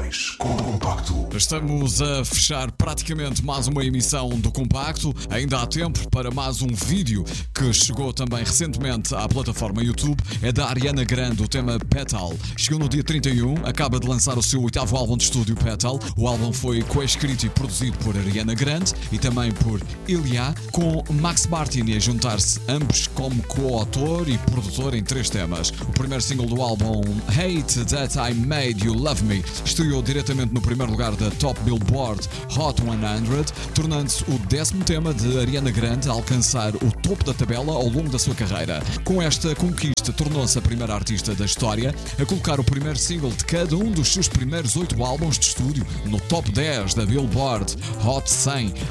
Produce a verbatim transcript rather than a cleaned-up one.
mais com o Compacto. Estamos a fechar praticamente mais uma emissão do Compacto. Ainda há tempo para mais um vídeo que chegou também recentemente à plataforma YouTube. É da Ariana Grande, o tema Petal. Chegou no dia trinta e um, acaba de lançar o seu oitavo álbum de estúdio, Petal. O álbum foi coescrito e produzido por Ariana Grande e também por Ilia, com Max Martin a juntar-se, ambos como coautor e produtor em três temas. O primeiro single do álbum, Hate That I Made You Love Me, estreou diretamente no primeiro lugar da Top Billboard Hot cem, tornando-se o décimo tema de Ariana Grande a alcançar o topo da tabela ao longo da sua carreira. Com esta conquista, tornou-se a primeira artista da história a colocar o primeiro single de cada um dos seus primeiros oito álbuns de estúdio no top dez da Billboard Hot cem,